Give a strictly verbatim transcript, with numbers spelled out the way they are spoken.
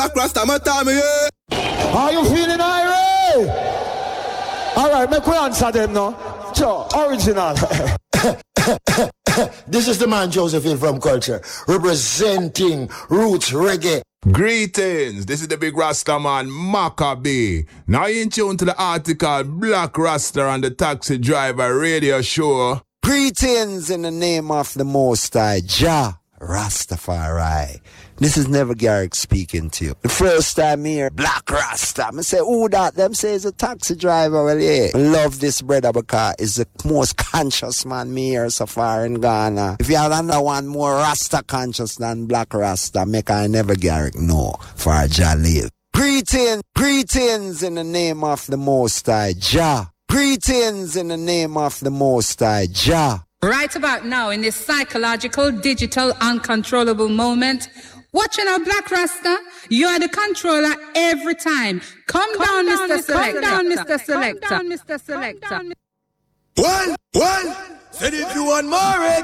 Across the time, yeah. Are you feeling irate? Alright, make we answer them now. Sure, original. This is the man Joseph Hill from Culture, representing Roots Reggae. Greetings, this is the big Rasta man, Maccabee. Now you in tune to the article Black Rasta and the Taxi Driver Radio Show. Greetings in the name of the Most High, Jah Rastafari. This is Never Garrick speaking to you. The first time here, Black Rasta. I say, who that? Them say is a taxi driver. Well, yeah. I love this brother because he's the most conscious man me here so far in Ghana. If you have another one more Rasta conscious than Black Rasta, make I Never Garrick know for Jah live. Greetings, greetings in the name of the Most High, Jah. Greetings in the name of the Most High, Jah. Right about now, in this psychological, digital, uncontrollable moment, watching our Black Rasta, you are the controller every time. Come, come down, down, Mister Selector. Come down, Mister Selector. Come down, Mister Selector. One, one. Said if you want more,